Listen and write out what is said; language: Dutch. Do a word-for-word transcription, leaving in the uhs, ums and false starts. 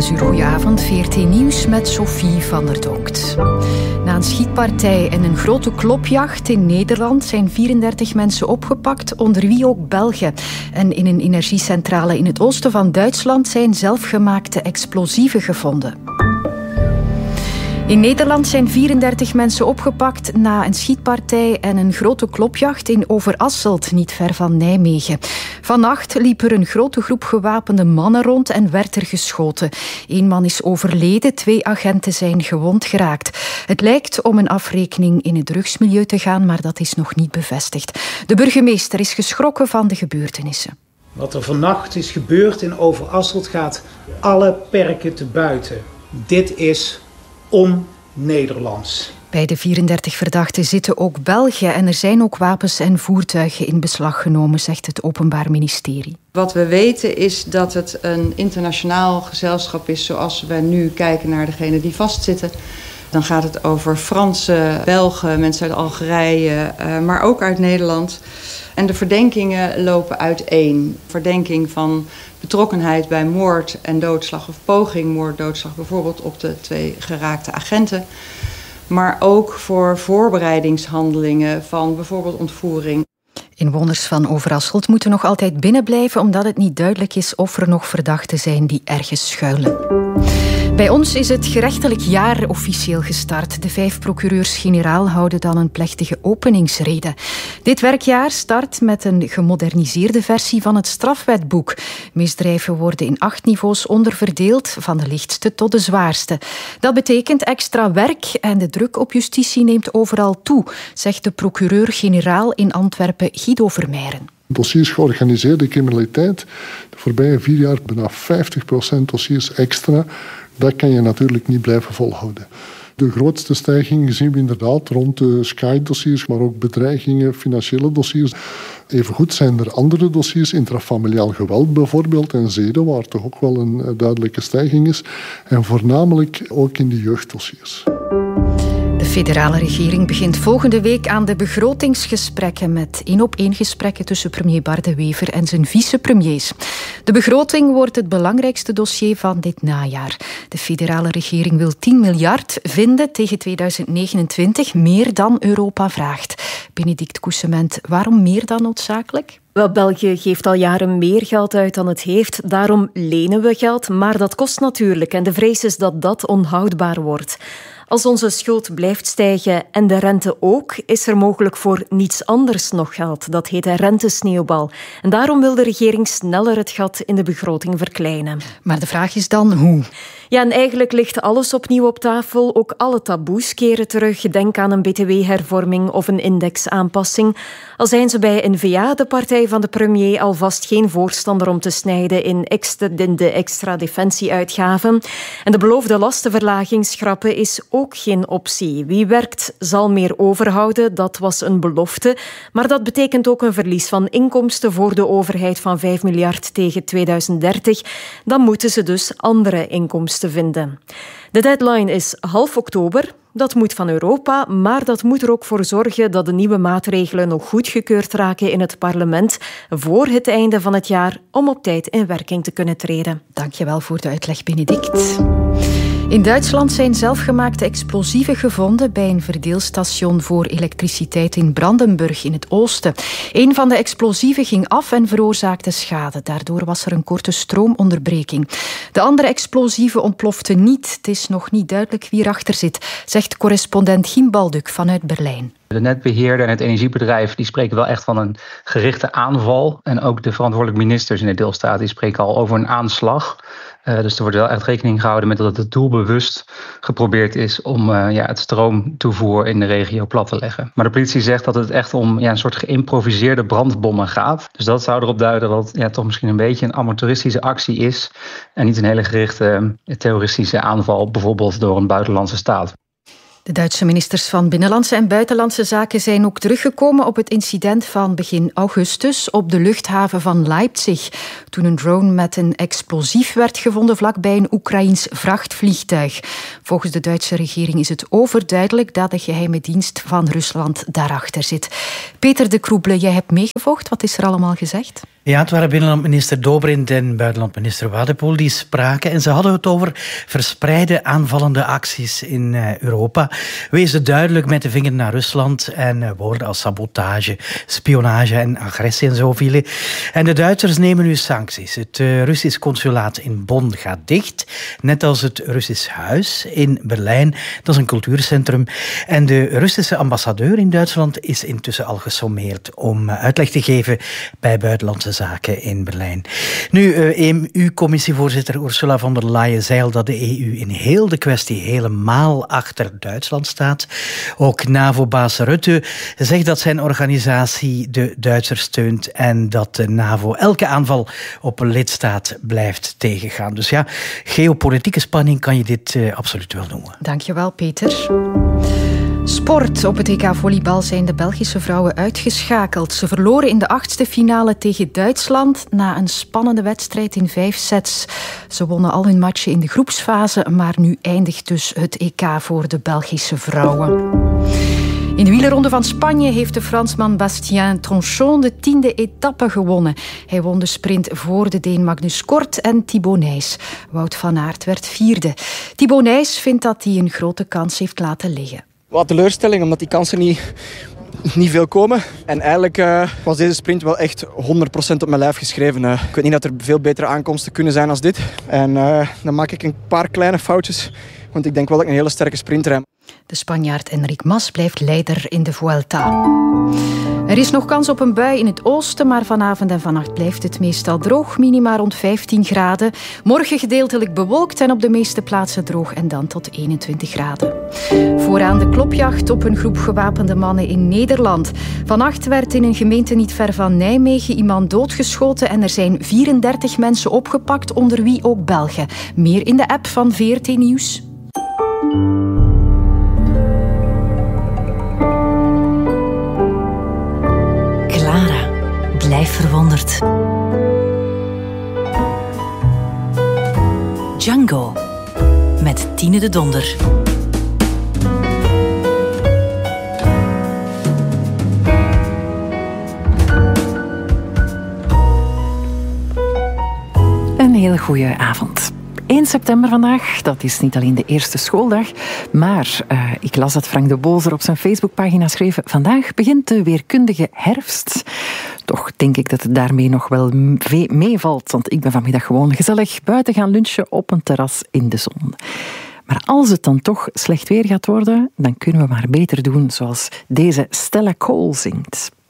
Zes uur, goedenavond. V R T Nieuws met Sophie van der Donkt. Na een schietpartij en een grote klopjacht in Nederland zijn vierendertig mensen opgepakt, onder wie ook Belgen. En in een energiecentrale in het oosten van Duitsland zijn zelfgemaakte explosieven gevonden. In Nederland zijn vierendertig mensen opgepakt na een schietpartij en een grote klopjacht in Overasselt, niet ver van Nijmegen. Vannacht liep er een grote groep gewapende mannen rond en werd er geschoten. Eén man is overleden, twee agenten zijn gewond geraakt. Het lijkt om een afrekening in het drugsmilieu te gaan, maar dat is nog niet bevestigd. De burgemeester is geschrokken van de gebeurtenissen. Wat er vannacht is gebeurd in Overasselt gaat alle perken te buiten. Dit is on-Nederlands. Bij de vierendertig verdachten zitten ook Belgen en er zijn ook wapens en voertuigen in beslag genomen, zegt het Openbaar Ministerie. Wat we weten is dat het een internationaal gezelschap is, zoals we nu kijken naar degenen die vastzitten. Dan gaat het over Fransen, Belgen, mensen uit Algerije, maar ook uit Nederland. En de verdenkingen lopen uiteen. Verdenking van betrokkenheid bij moord en doodslag of poging moord, doodslag bijvoorbeeld op de twee geraakte agenten. Maar ook voor voorbereidingshandelingen van bijvoorbeeld ontvoering. Inwoners van Overasselt moeten nog altijd binnenblijven omdat het niet duidelijk is of er nog verdachten zijn die ergens schuilen. Bij ons is het gerechtelijk jaar officieel gestart. De vijf procureurs-generaal houden dan een plechtige openingsrede. Dit werkjaar start met een gemoderniseerde versie van het strafwetboek. Misdrijven worden in acht niveaus onderverdeeld, van de lichtste tot de zwaarste. Dat betekent extra werk en de druk op justitie neemt overal toe, zegt de procureur-generaal in Antwerpen Guido Vermeijren. Dossiers georganiseerde criminaliteit, de voorbije vier jaar bijna vijftig procent dossiers extra. Dat kan je natuurlijk niet blijven volhouden. De grootste stijging zien we inderdaad rond de Sky-dossiers, maar ook bedreigingen, financiële dossiers. Evengoed zijn er andere dossiers, intrafamiliaal geweld bijvoorbeeld en zeden, waar toch ook wel een duidelijke stijging is. En voornamelijk ook in de jeugddossiers. De federale regering begint volgende week aan de begrotingsgesprekken met één-op-één gesprekken tussen premier Bart De Wever en zijn vicepremiers. De begroting wordt het belangrijkste dossier van dit najaar. De federale regering wil tien miljard vinden tegen tweeduizend negenentwintig, meer dan Europa vraagt. Benedict Coussement, waarom meer dan noodzakelijk? Wel, België geeft al jaren meer geld uit dan het heeft. Daarom lenen we geld, maar dat kost natuurlijk. En de vrees is dat dat onhoudbaar wordt. Als onze schuld blijft stijgen en de rente ook, is er mogelijk voor niets anders nog geld. Dat heet een rentesneeuwbal. En daarom wil de regering sneller het gat in de begroting verkleinen. Maar de vraag is dan hoe? Ja, en eigenlijk ligt alles opnieuw op tafel. Ook alle taboes keren terug. Denk aan een B T W-hervorming of een indexaanpassing. Al zijn ze bij N V A, de partij van de premier, alvast geen voorstander om te snijden in, extra, in de extra defensieuitgaven. En de beloofde lastenverlaging schrappen is ook geen optie. Wie werkt zal meer overhouden, dat was een belofte. Maar dat betekent ook een verlies van inkomsten voor de overheid van vijf miljard tegen tweeduizend dertig. Dan moeten ze dus andere inkomsten vinden. De deadline is half oktober. Dat moet van Europa, maar dat moet er ook voor zorgen dat de nieuwe maatregelen nog goedgekeurd raken in het parlement voor het einde van het jaar om op tijd in werking te kunnen treden. Dank je wel voor de uitleg, Benedict. In Duitsland zijn zelfgemaakte explosieven gevonden bij een verdeelstation voor elektriciteit in Brandenburg in het oosten. Een van de explosieven ging af en veroorzaakte schade. Daardoor was er een korte stroomonderbreking. De andere explosieven ontploften niet. Het is nog niet duidelijk wie erachter zit, zegt correspondent Giem Balduk vanuit Berlijn. De netbeheerder en het energiebedrijf die spreken wel echt van een gerichte aanval. En ook de verantwoordelijke ministers in de deelstaat die spreken al over een aanslag. Uh, dus er wordt wel echt rekening gehouden met dat het doelbewust geprobeerd is om uh, ja, het stroomtoevoer in de regio plat te leggen. Maar de politie zegt dat het echt om ja, een soort geïmproviseerde brandbommen gaat. Dus dat zou erop duiden dat het ja, toch misschien een beetje een amateuristische actie is. En niet een hele gerichte uh, terroristische aanval, bijvoorbeeld door een buitenlandse staat. De Duitse ministers van Binnenlandse en Buitenlandse Zaken zijn ook teruggekomen op het incident van begin augustus op de luchthaven van Leipzig, toen een drone met een explosief werd gevonden vlakbij een Oekraïens vrachtvliegtuig. Volgens de Duitse regering is het overduidelijk dat de geheime dienst van Rusland daarachter zit. Peter de Kroebele, jij hebt meegevolgd. Wat is er allemaal gezegd? Ja, het waren binnenlandminister Dobrindt en buitenlandminister Wadepoel die spraken. En ze hadden het over verspreide aanvallende acties in Europa. Wees duidelijk met de vinger naar Rusland. En woorden als sabotage, spionage en agressie en zo vielen. En de Duitsers nemen nu sancties. Het Russisch consulaat in Bonn gaat dicht. Net als het Russisch Huis in Berlijn. Dat is een cultuurcentrum. En de Russische ambassadeur in Duitsland is intussen al gesommeerd om uitleg te geven bij buitenlandse zaken in Berlijn. Nu, E U-commissievoorzitter Ursula von der Leyen zei al dat de E U in heel de kwestie helemaal achter Duitsland staat. Ook NAVO-baas Rutte zegt dat zijn organisatie de Duitsers steunt en dat de NAVO elke aanval op een lidstaat blijft tegengaan. Dus ja, geopolitieke spanning kan je dit uh, absoluut wel noemen. Dankjewel, Peter. Sport. Op het E K volleybal zijn de Belgische vrouwen uitgeschakeld. Ze verloren in de achtste finale tegen Duitsland na een spannende wedstrijd in vijf sets. Ze wonnen al hun matchen in de groepsfase, maar nu eindigt dus het E K voor de Belgische vrouwen. In de wielerronde van Spanje heeft de Fransman Bastien Tronchon de tiende etappe gewonnen. Hij won de sprint voor de Deen Magnus Kort en Thibaut Nys. Wout van Aert werd vierde. Thibaut Nys vindt dat hij een grote kans heeft laten liggen. Wat teleurstelling, omdat die kansen niet, niet veel komen. En eigenlijk uh, was deze sprint wel echt honderd procent op mijn lijf geschreven. Uh, ik weet niet dat er veel betere aankomsten kunnen zijn als dit. En uh, dan maak ik een paar kleine foutjes, want ik denk wel dat ik een hele sterke sprinter heb. De Spanjaard Enric Mas blijft leider in de Vuelta. Er is nog kans op een bui in het oosten, maar vanavond en vannacht blijft het meestal droog, minima rond vijftien graden. Morgen gedeeltelijk bewolkt en op de meeste plaatsen droog en dan tot eenentwintig graden. Vooraan de klopjacht op een groep gewapende mannen in Nederland. Vannacht werd in een gemeente niet ver van Nijmegen iemand doodgeschoten en er zijn vierendertig mensen opgepakt, onder wie ook Belgen. Meer in de app van V R T Nieuws. Clara, blijf verwonderd. Django, met Tine de Donder. Een hele goede avond. één september vandaag, dat is niet alleen de eerste schooldag, maar uh, ik las dat Frank de Bozer op zijn Facebookpagina schreef: vandaag begint de weerkundige herfst. Toch denk ik dat het daarmee nog wel meevalt, want ik ben vanmiddag gewoon gezellig buiten gaan lunchen op een terras in de zon. Maar als het dan toch slecht weer gaat worden, dan kunnen we maar beter doen zoals deze Stella Cole zingt.